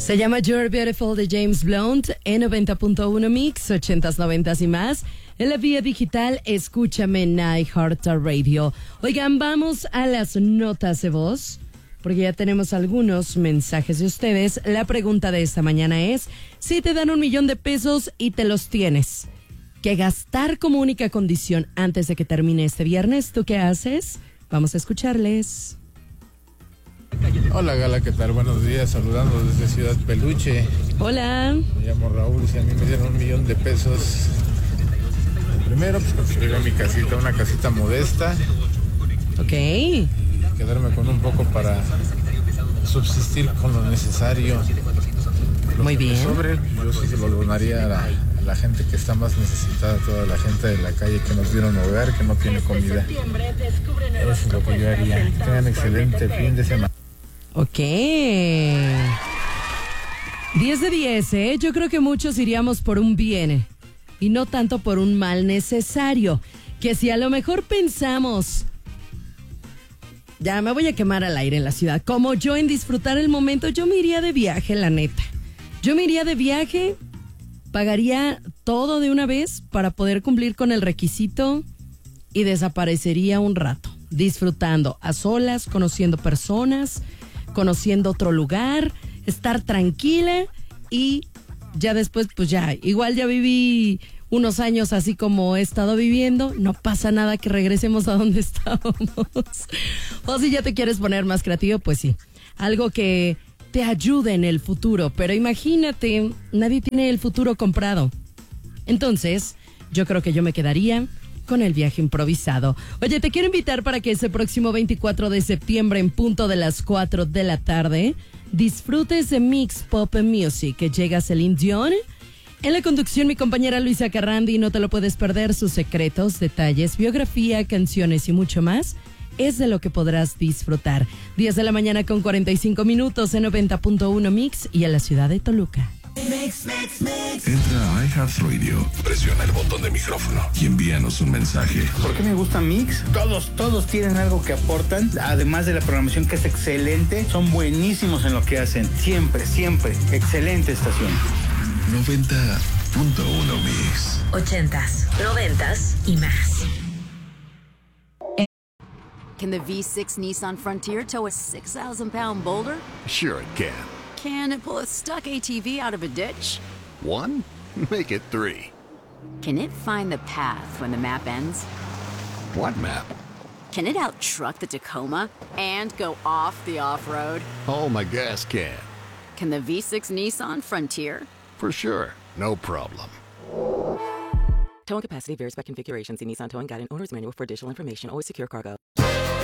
Se llama You're Beautiful de James Blunt en 90.1 Mix, 80s, 90s y más. En la vía digital, escúchame en iHeartRadio. Oigan, vamos a las notas de voz, porque ya tenemos algunos mensajes de ustedes. La pregunta de esta mañana es, si te dan $1,000,000 y te los tienes que gastar como única condición antes de que termine este viernes, ¿tú qué haces? Vamos a escucharles. Hola Gala, ¿qué tal? Buenos días, saludando desde Ciudad Peluche. Hola. Me llamo Raúl y si a mí me dieron $1,000,000, primero pues construiré mi casita, una casita modesta. Ok. Y quedarme con un poco para subsistir con lo necesario. Muy bien. Sobre, yo sí se lo donaría a la gente que está más necesitada, toda la gente de la calle que nos vieron hogar, que no tiene comida. Eso es lo que yo haría. Tengan excelente fin de semana. Ok. 10 de 10, ¿eh? Yo creo que muchos iríamos por un bien y no tanto por un mal necesario. Que si a lo mejor pensamos, ya me voy a quemar al aire en la ciudad, como yo en disfrutar el momento, yo me iría de viaje, la neta. Yo me iría de viaje, pagaría todo de una vez para poder cumplir con el requisito y desaparecería un rato, disfrutando a solas, conociendo personas, conociendo otro lugar, estar tranquila y ya después, pues ya, igual ya viví unos años así como he estado viviendo, no pasa nada que regresemos a donde estábamos. O si ya te quieres poner más creativo, pues sí, algo que te ayude en el futuro, pero imagínate, nadie tiene el futuro comprado. Entonces, yo creo que yo me quedaría con el viaje improvisado. Oye, te quiero invitar para que ese próximo 24 de septiembre en punto de las 4 de la tarde disfrutes de Mix Pop Music, que llega Celine Dion. En la conducción mi compañera Luisa Carrandi, no te lo puedes perder, sus secretos, detalles, biografía, canciones y mucho más es de lo que podrás disfrutar. 10 de la mañana con 45 minutos en 90.1 Mix y en la ciudad de Toluca. Mix. Entra a iHeartRadio, presiona el botón de micrófono y envíanos un mensaje. ¿Por qué me gusta Mix? Todos tienen algo que aportan, además de la programación que es excelente, son buenísimos en lo que hacen, siempre, excelente estación. 90.1 Mix. 80s, 90s y más. Can the V6 Nissan Frontier tow a 6,000-pound boulder? Sure it can. Can it pull a stuck ATV out of a ditch? 1? Make it 3. Can it find the path when the map ends? What map? Can it out-truck the Tacoma and go off the off-road? Oh, my gas can. Can the V6 Nissan Frontier? For sure. No problem. Towing capacity varies by configuration. See Nissan Towing Guide and Owner's Manual for additional information. Always secure cargo.